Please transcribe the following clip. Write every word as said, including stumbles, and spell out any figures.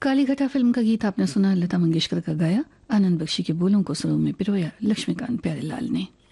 काली घटा फिल्म का गीत आपने सुना, लता मंगेशकर का गाया, आनंद बख्शी के बोलों को सुरों में पिरोया लक्ष्मीकांत प्यारेलाल ने।